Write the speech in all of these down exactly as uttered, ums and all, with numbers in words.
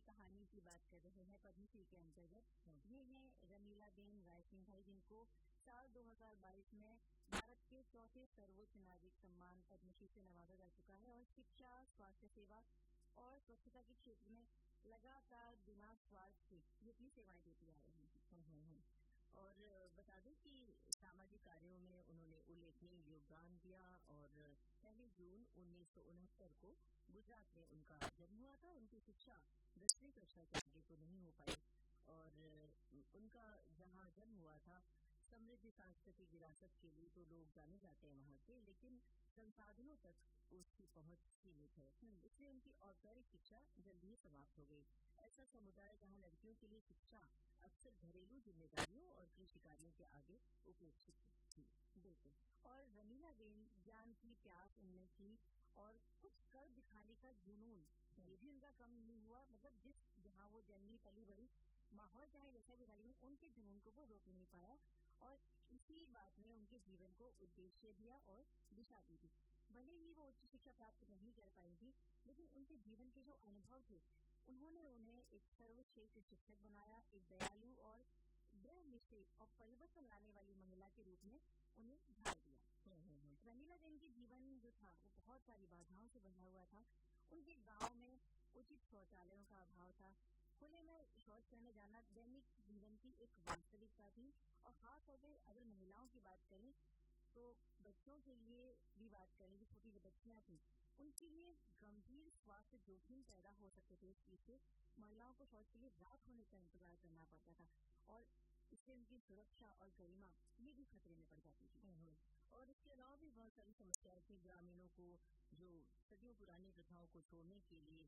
कहानी की बात कर रहे हैं पद्मश्री के अंतर्गत। ये हैं रमीला बेन रायसिंह भाई, जिनको साल दो हज़ार बाईस में भारत के चौथे सर्वोच्च नागरिक सम्मान पद्मश्री से नवाजा जा चुका है और शिक्षा, स्वास्थ्य सेवा और स्वच्छता के क्षेत्र में लगातार बिना स्वार्थ के ये अपनी सेवाएं देती आ रही हैं। और बता दें कि सामाजिक कार्यों में उन्होंने उल्लेखनीय योगदान दिया और पहली जून उन्नीस सौ उनहत्तर को गुजरात में उनका जन्म हुआ था। उनकी शिक्षा दसवीं कक्षा के आगे तो नहीं हो पाई और उनका जहाँ जन्म हुआ था समृद्ध सांस्कृतिक विरासत के लिए तो लोग जाने जाते हैं वहाँ के, लेकिन संसाधनों तक उसकी पहुंच सीमित है, इसलिए उनकी औपचारिक शिक्षा जल्दी ही समाप्त हो गई। ऐसा समुदाय जहाँ लड़कियों के लिए शिक्षा अक्सर घरेलू जिम्मेदारियों और कृषि कार्यों के आगे उपेक्षित थी। बिल्कुल। और रमीला बेन ज्ञान की प्यास उनमें थी और कुछ कर दिखाने का जुनून ये भी उनका कम नहीं हुआ। मतलब जिस जहाँ वो जन्मी पली बड़ी माहौल चाहे जैसा भी रही, उनके जुनून को वो रोक नहीं पाया और इसी बात ने उनके जीवन को उद्देश्य दिया और दिशा दी थी। भले ही वो उच्च शिक्षा प्राप्त नहीं कर पाई थी, लेकिन उनके जीवन के जो अनुभव थे उन्होंने उन्हें एक सर्वश्रेष्ठ शिक्षक बनाया, एक दयालु और दृढ़ निश्चय और परिवर्तन लाने वाली महिला के रूप में उन्हें ढाल दिया। रमीला बेन की जीवन जो था वो बहुत सारी बाधाओं से बंधा हुआ था। उनके गांव में उचित शौचालयों का अभाव था, खुले में शौच करने जाना दैनिक जीवन की एक वास्तविकता थी। और खासतौर पर अगर महिलाओं की बात करें तो बच्चों के लिए भी बात करें, जो छोटी बच्चियां थी उनके लिए गंभीर स्वास्थ्य जोखिम पैदा हो सकते थे। इस चीज से महिलाओं को शौच के लिए रात होने का इंतजार करना पड़ता था और इससे उनकी सुरक्षा और गरिमा ये भी खतरे में पड़ जाती थी। और इसके अलावा भी बहुत सारी समस्याएं थी। ग्रामीणों को जो सदियों पुरानी प्रथाओं को छोड़ने के लिए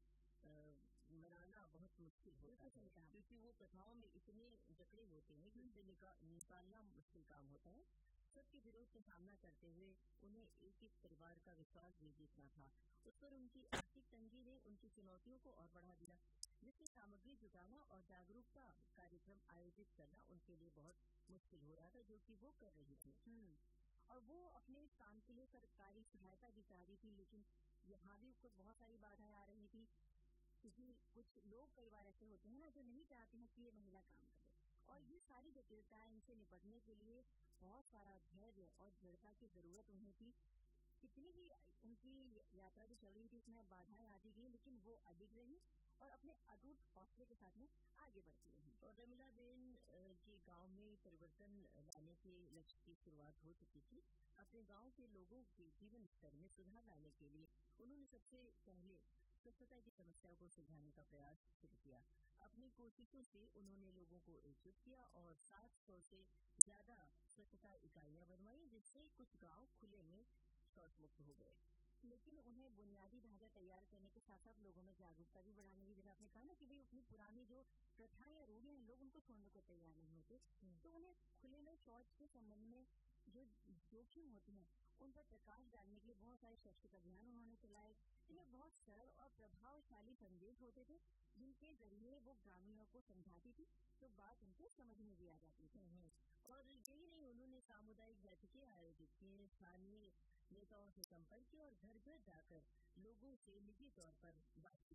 मनाना बहुत मुश्किल होता है, क्योंकि वो प्रथाओं में इतने जकड़े होते हैं कि उनसे निकालना मुश्किल काम होता है। सबके विरोध का सामना करते हुए उन्हें एक एक परिवार का विश्वास भी जीतना था। उस पर उनकी आर्थिक तंगी ने उनकी चुनौतियों को और बढ़ा दिया, जिससे सामग्री जुटाना और जागरूकता कार्यक्रम आयोजित करना उनके लिए बहुत मुश्किल हो रहा था, जो कि वो कर रही थी। और वो अपने इस काम के लिए सरकारी सहायता भी चाह रही थी, लेकिन यहाँ भी कुछ बहुत सारी बाधाएं आ रही थी, क्योंकि कुछ लोग कई बार ऐसे होते हैं ना जो नहीं चाहते हैं कि ये महिला काम करे। और ये सारी जटिलताएं, इनसे निपटने के लिए बहुत सारा धैर्य और दृढ़ता की जरूरत उन्हें थी। कितनी भी उनकी यात्रा जो चल रही थी उसमें बाधाएं आती गई, लेकिन वो अडिग रही और अपने अटूट हौसले के साथ में आगे बढ़ती रही। और रमीला बेन के गांव में परिवर्तन लाने के लक्ष्य की शुरुआत हो चुकी थी। अपने गांव के लोगों के जीवन स्तर में सुधार लाने के लिए उन्होंने सबसे पहले स्वच्छता की समस्या को सुलझाने का प्रयास शुरू किया। अपनी कोशिशों से उन्होंने लोगों को एकजुट किया और सात सौ से ज्यादा स्वच्छता इकाइयां बनवाई, जिससे कुछ गांव खुले में शौच मुक्त हो गए। लेकिन उन्हें बुनियादी ढांचा तैयार करने के साथ साथ लोगों में जागरूकता भी बढ़ाने की, जैसे आपने कहा ना कि भाई अपनी पुरानी जो प्रथाएं या रूढ़ियां लोग उनको छोड़ने को तैयार नहीं होते, तो उन्हें खुले में शौच के संबंध में जो जोखिम होते हैं उन पर प्रकाश डालने के लिए बहुत सारे शैक्षिक अभियान उन्होंने चलाए। इनमें बहुत सरल और प्रभावशाली संदेश होते थे, जिनके जरिए वो ग्रामीणों को समझाती थी, तो बात उनको समझ में भी आ जाती थी। और यही नहीं, उन्होंने सामुदायिक बैठकें आयोजित की, स्थानीय नेताओं से संपर्क किया और घर घर जाकर लोगों से निजी तौर पर बात